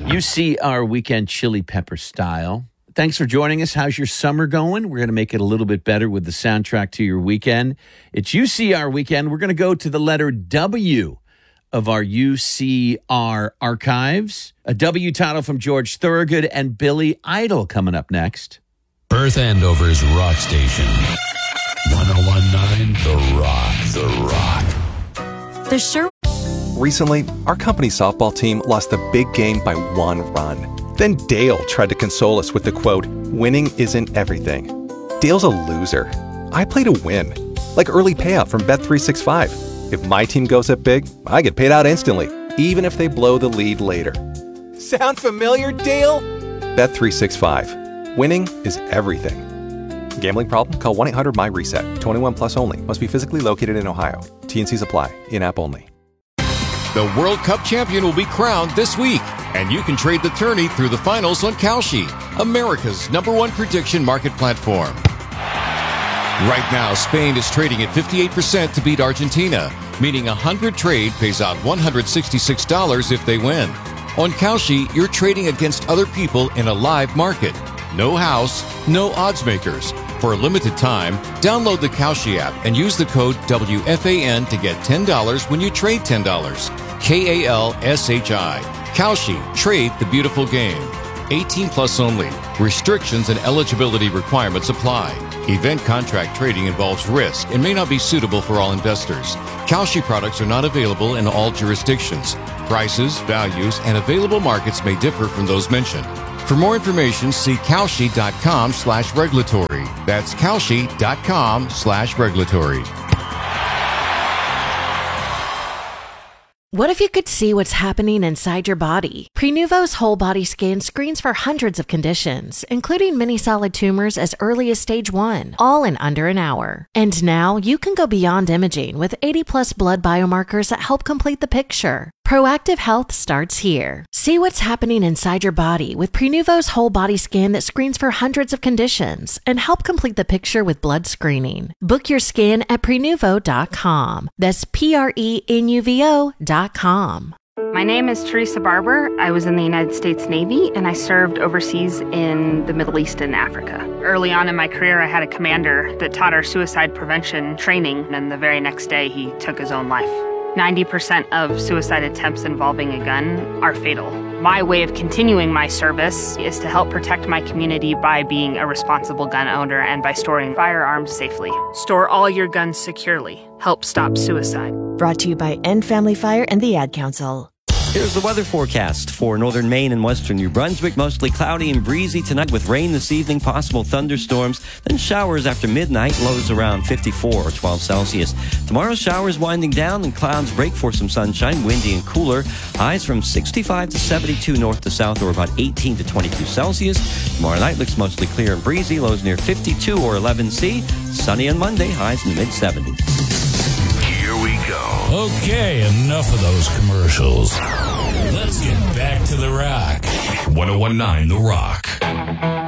You see our weekend chili pepper style. Thanks for joining us. How's your summer going? We're going to make it a little bit better with the soundtrack to your weekend. It's UCR weekend. We're going to go to the letter W of our UCR archives. A W title from George Thorogood and Billy Idol coming up next. Perth Andover's rock station. 101.9 The Rock. The Sherwood. Recently, our company softball team lost the big game by 1 run. Then Dale tried to console us with the quote, "Winning isn't everything." Dale's a loser. I play to win. Like early payout from Bet365. If my team goes up big, I get paid out instantly, even if they blow the lead later. Sound familiar, Dale? Bet365. Winning is everything. Gambling problem? Call 1-800-MY-RESET. 21 plus only. Must be physically located in Ohio. T&Cs apply. In-app only. The World Cup champion will be crowned this week, and you can trade the tourney through the finals on Kalshi, America's #1 prediction market platform. Right now, Spain is trading at 58% to beat Argentina, meaning a 100 trade pays out $166 if they win. On Kalshi, you're trading against other people in a live market. No house, no odds makers. For a limited time, download the Kalshi app and use the code WFAN to get $10 when you trade $10. KALSHI. Kalshi. Trade the beautiful game. 18 plus only. Restrictions and eligibility requirements apply. Event contract trading involves risk and may not be suitable for all investors. Kalshi products are not available in all jurisdictions. Prices, values, and available markets may differ from those mentioned. For more information, see Kalshi.com/regulatory. That's Kalshi.com/regulatory. What if you could see what's happening inside your body? Prenuvo's whole body scan screens for hundreds of conditions, including many solid tumors as early as stage 1, all in under an hour. And now you can go beyond imaging with 80+ blood biomarkers that help complete the picture. Proactive health starts here. See what's happening inside your body with Prenuvo's whole body scan that screens for hundreds of conditions and help complete the picture with blood screening. Book your scan at Prenuvo.com. That's Prenuvo.com. My name is Teresa Barber. I was in the United States Navy and I served overseas in the Middle East and Africa. Early on in my career, I had a commander that taught our suicide prevention training, and the very next day he took his own life. 90% of suicide attempts involving a gun are fatal. My way of continuing my service is to help protect my community by being a responsible gun owner and by storing firearms safely. Store all your guns securely. Help stop suicide. Brought to you by End Family Fire and the Ad Council. Here's the weather forecast for northern Maine and western New Brunswick. Mostly cloudy and breezy tonight with rain this evening, possible thunderstorms, then showers after midnight, lows around 54 or 12 Celsius. Tomorrow, showers winding down and clouds break for some sunshine, windy and cooler. Highs from 65 to 72 north to south, or about 18 to 22 Celsius. Tomorrow night looks mostly clear and breezy, lows near 52 or 11 C. Sunny on Monday, highs in the mid-70s. Here we go. Okay, enough of those commercials. Let's get back to The Rock. 101.9 The Rock.